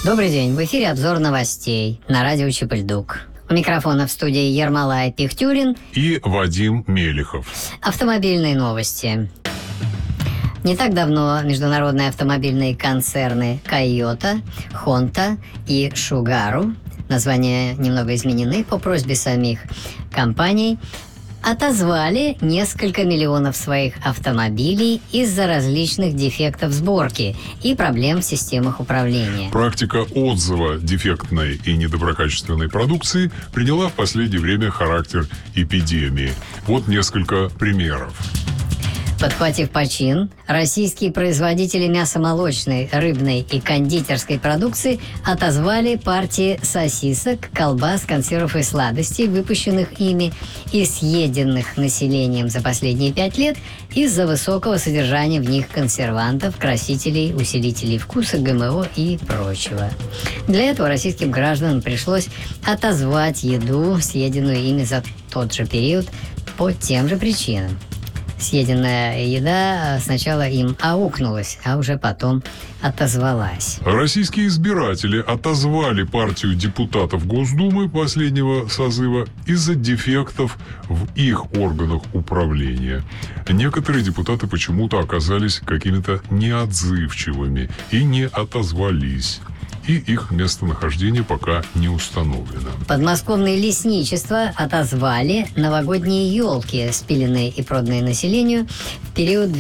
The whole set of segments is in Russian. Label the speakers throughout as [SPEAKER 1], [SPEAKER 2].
[SPEAKER 1] Добрый день, в эфире обзор новостей на радио Чепыльдук. У микрофона в студии Ермолай Пихтюрин
[SPEAKER 2] и Вадим Мелихов.
[SPEAKER 1] Автомобильные новости. Не так давно международные автомобильные концерны Toyota, Honda и Subaru, названия немного изменены по просьбе самих компаний, отозвали несколько миллионов своих автомобилей из-за различных дефектов сборки и проблем в системах управления.
[SPEAKER 2] Практика отзыва дефектной и недоброкачественной продукции приняла в последнее время характер эпидемии. Вот несколько примеров.
[SPEAKER 1] Подхватив почин, российские производители мясомолочной, рыбной и кондитерской продукции отозвали партии сосисок, колбас, консервов и сладостей, выпущенных ими и съеденных населением за последние 5 лет из-за высокого содержания в них консервантов, красителей, усилителей вкуса, ГМО и прочего. Для этого российским гражданам пришлось отозвать еду, съеденную ими за тот же период, по тем же причинам. Съеденная еда сначала им аукнулась, а уже потом отозвалась.
[SPEAKER 2] Российские избиратели отозвали партию депутатов Госдумы последнего созыва из-за дефектов в их органах управления. Некоторые депутаты почему-то оказались какими-то неотзывчивыми и не отозвались. И их местонахождение пока не установлено.
[SPEAKER 1] Подмосковное лесничество отозвали новогодние елки, спиленные и проданные населению в период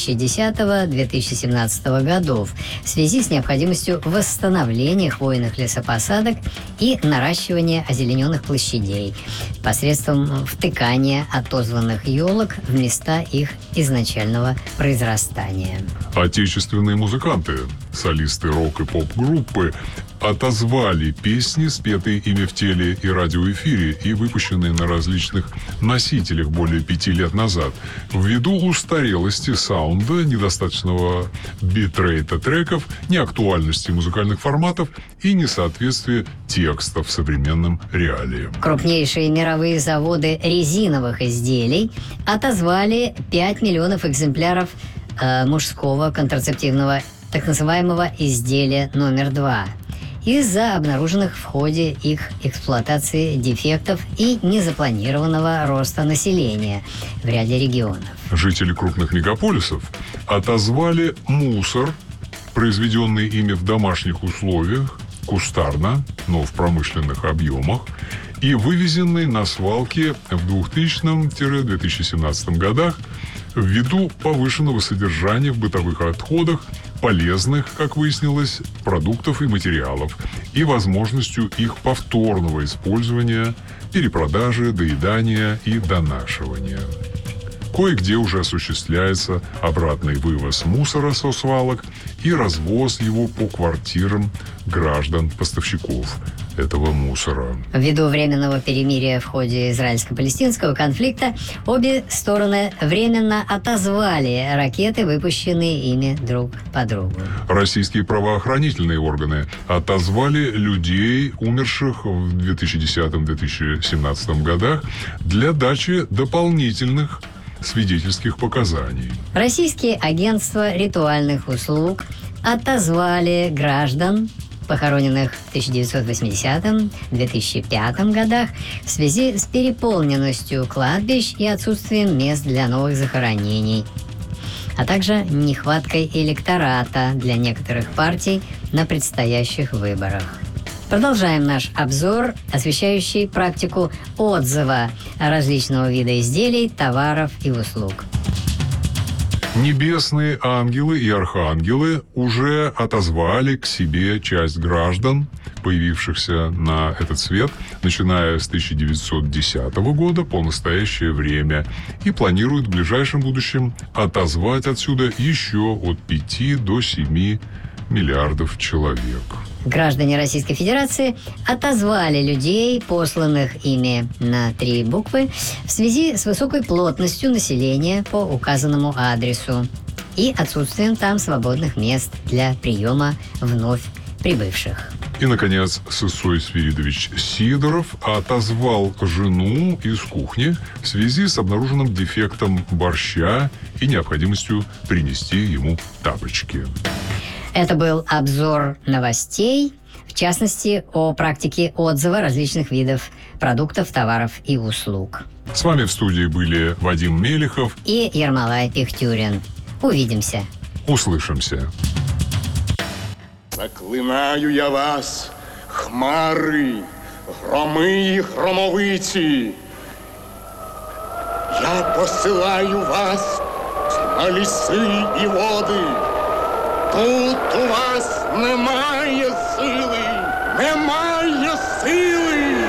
[SPEAKER 1] 2010-2017 годов в связи с необходимостью восстановления хвойных лесопосадок и наращивания озелененных площадей посредством втыкания отозванных елок в места их изначального произрастания.
[SPEAKER 2] Отечественные музыканты, солисты рок- и поп-группы, отозвали песни, спетые ими в теле- и радиоэфире и выпущенные на различных носителях более 5 лет назад, ввиду устарелости саунда, недостаточного битрейта треков, неактуальности музыкальных форматов и несоответствия текстов современным реалиям.
[SPEAKER 1] Крупнейшие мировые заводы резиновых изделий отозвали 5 миллионов экземпляров мужского контрацептивного так называемого изделия номер 2 из-за обнаруженных в ходе их эксплуатации дефектов и незапланированного роста населения в ряде регионов.
[SPEAKER 2] Жители крупных мегаполисов отозвали мусор, произведенный ими в домашних условиях, кустарно, но в промышленных объемах, и вывезенный на свалки в 2000-2017 годах ввиду повышенного содержания в бытовых отходах полезных, как выяснилось, продуктов и материалов и возможностью их повторного использования, перепродажи, доедания и донашивания. Кое-где уже осуществляется обратный вывоз мусора со свалок и развоз его по квартирам граждан-поставщиков этого мусора.
[SPEAKER 1] Ввиду временного перемирия в ходе израильско-палестинского конфликта обе стороны временно отозвали ракеты, выпущенные ими друг по другу.
[SPEAKER 2] Российские правоохранительные органы отозвали людей, умерших в 2010-2017 годах, для дачи дополнительных свидетельских показаний.
[SPEAKER 1] Российские агентства ритуальных услуг отозвали граждан, похороненных в 1980-2005 годах в связи с переполненностью кладбищ и отсутствием мест для новых захоронений, а также нехваткой электората для некоторых партий на предстоящих выборах. Продолжаем наш обзор, освещающий практику отзыва различного вида изделий, товаров и услуг.
[SPEAKER 2] Небесные ангелы и архангелы уже отозвали к себе часть граждан, появившихся на этот свет, начиная с 1910 года по настоящее время, и планируют в ближайшем будущем отозвать отсюда еще от 5 до 7 миллиардов человек.
[SPEAKER 1] Граждане Российской Федерации отозвали людей, посланных ими на 3 буквы, в связи с высокой плотностью населения по указанному адресу и отсутствием там свободных мест для приема вновь прибывших.
[SPEAKER 2] И, наконец, Сысой Свиридович Сидоров отозвал жену из кухни в связи с обнаруженным дефектом борща и необходимостью принести ему тапочки.
[SPEAKER 1] Это был обзор новостей В частности, о практике отзыва различных видов продуктов, товаров и услуг.
[SPEAKER 2] С вами в студии были Вадим Мелехов
[SPEAKER 1] и Ермолай Пихтюрин. Увидимся.
[SPEAKER 2] Услышимся.
[SPEAKER 3] Заклинаю я вас, хмари, громи і громовиці. Я посилаю вас на ліси і води. Тут у вас немає сили, немає сили.